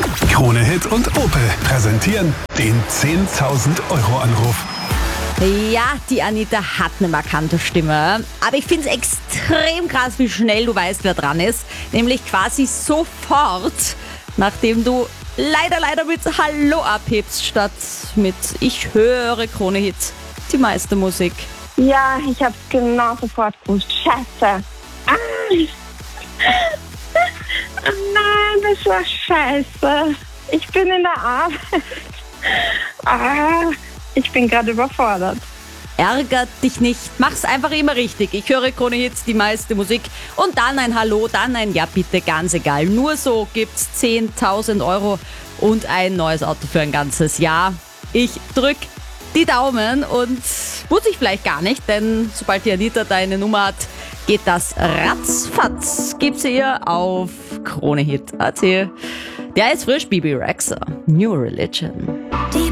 Krone Hit und Opel präsentieren den 10.000-Euro-Anruf. Ja, die Anita hat eine markante Stimme. Aber ich finde es extrem krass, wie schnell du weißt, wer dran ist. Nämlich quasi sofort, nachdem du leider mit Hallo abhebst, statt mit Ich höre Krone Hit, die meiste Musik. Ja, ich hab's genau sofort gewusst. Scheiße. Oh nein, das war scheiße. Ich bin in der Arbeit. Ich bin gerade überfordert. Ärgert dich nicht, mach's einfach immer richtig. Ich höre Krone Hits, die meiste Musik und dann ein Hallo, dann ein Ja bitte, ganz egal. Nur so gibt's 10.000 Euro und ein neues Auto für ein ganzes Jahr. Ich drück die Daumen und muss ich vielleicht gar nicht, denn sobald die Anita deine Nummer hat, geht das ratzfatz. Gib's ihr auf kronehit.at. Der ist frisch, Bibi Rexha, New Religion.